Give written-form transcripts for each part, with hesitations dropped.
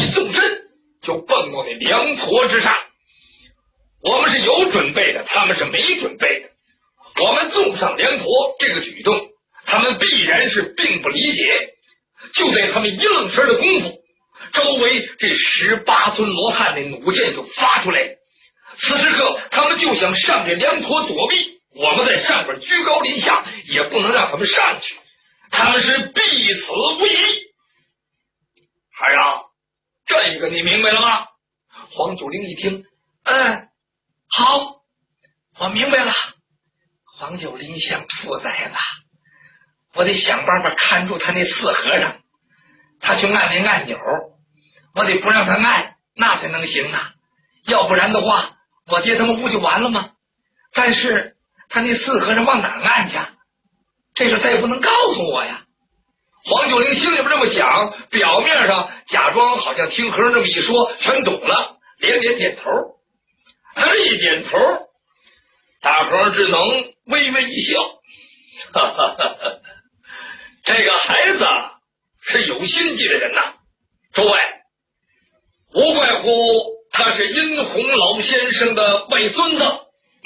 一纵身就蹦到那梁坨之上。我们是有准备的，他们是没准备的。我们纵上梁坨这个举动，他们必然是并不理解。就在他们一愣神的功夫，周围这18尊罗汉的弩箭就发出来了。此时刻他们就想上这梁坨躲避，我们在上边居高临下，也不能让他们上去，他们是必死无疑。孩儿，这个你明白了吗？黄九龄一听，好，我明白了。黄九龄想兔崽子，我得想办法看住他那四和尚，他去按那按钮，我得不让他按，那才能行啊。要不然的话，我爹他们不就完了吗？但是他那四和尚往哪按去？这事他也不能告诉我呀。黄九龄心里边这么想，表面上假装好像听和尚这么一说全懂了，连连点头。他这一点头，大和尚只能微微一笑，哈哈哈哈，这个孩子是有心计的人呐。诸位，无怪乎他是殷洪老先生的外孙子。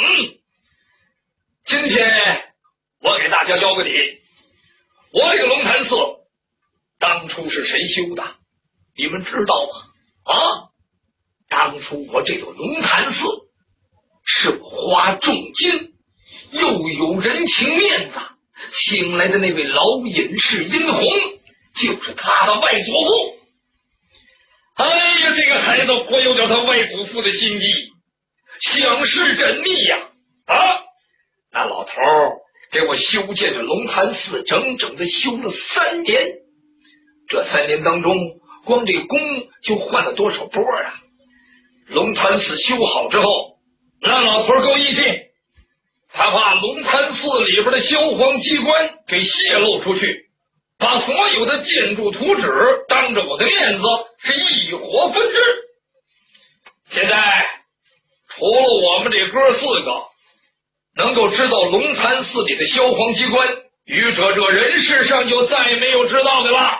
今天我给大家交个底，我这个龙潭寺当初是谁修的，你们知道吗？当初我这座龙潭寺是我花重金又有人情面子请来的那位老隐士殷洪，就是他的外祖父。哎呀，这个孩子颇有点他外祖父的心机，想事缜密呀！那老头给我修建这龙潭寺，整整的修了3年。这3年当中，光这工就换了多少波啊！龙潭寺修好之后，那老头够义气，他把龙潭寺里边的销皇机关给泄露出去，把所有的建筑图纸当着我的面子是一火焚之。现在除了我们这哥4个能够知道龙潭寺里的销皇机关，愚者这人世上就再没有知道的了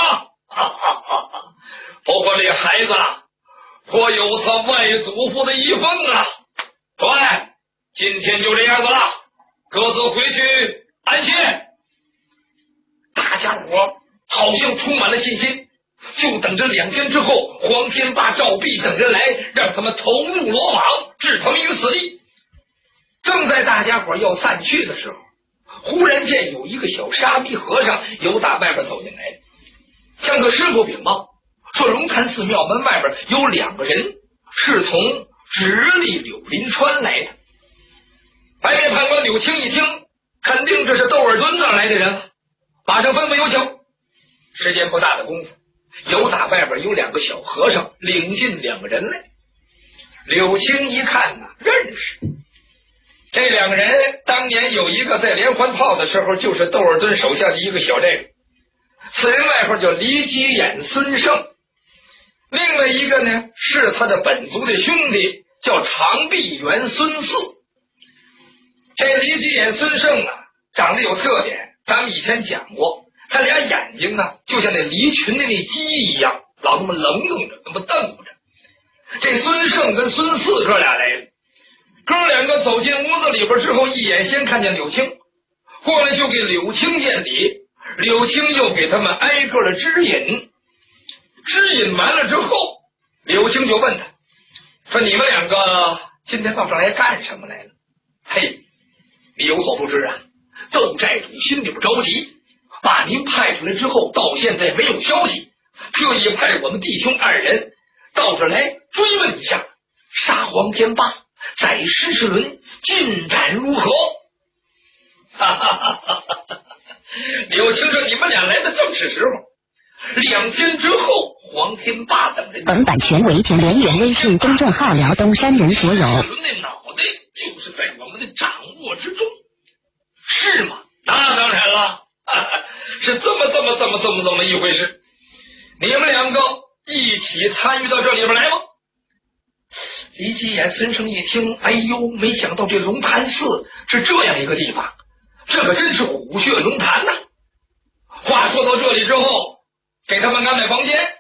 不过这孩子颇有他外祖父的遗风啊。对，今天就这样子了，各自回去安歇。大家伙好像充满了信心，就等着2天之后黄天霸、赵弼等人来，让他们投入罗网，置他们于死地。正在大家伙要散去的时候，忽然间有一个小沙弥和尚由打外边走进来，向他师傅禀报说，龙潭寺庙门外边有2个人是从直隶柳林川来的。白面判官柳青一听，肯定这是窦尔敦那儿来的人了，马上吩咐有请。时间不大的功夫，由打外边有2个小和尚领进2个人来。柳青一看认识这2个人，当年有一个在连环炮的时候就是窦尔敦手下的一个小寨主，此人外号叫离基眼孙胜。另外一个呢是他的本族的兄弟，叫长臂猿孙四。这离基眼孙胜长得有特点，咱们以前讲过，他俩眼睛就像那离群的那鸡一样，老那么愣瞪着，那么瞪着。这孙胜跟孙四哥俩来了，哥2个走进屋子里边之后，一眼先看见柳青，过来就给柳青见礼，柳青又给他们挨个的指引。指引完了之后，柳青就问他说，你们2个今天到这来干什么来了？嘿，你有所不知窦寨主心里边着急，把您派出来之后到现在没有消息，特意派我们弟兄2人到这来追问一下杀黄天霸宰石狮轮进展如何。柳青说，你们俩来的正是时候，2天之后黄天霸等人。 本版权为田连元微信公众号辽东山人所有。 石轮的脑袋就是在我们的掌握之中，是吗？那当然了，是这么一回事。你们2个一起参与到这里边来吗？离基眼孙生一听，哎呦，没想到这龙潭寺是这样一个地方，这可真是虎穴龙潭呐。话说到这里之后，给他们安排房间，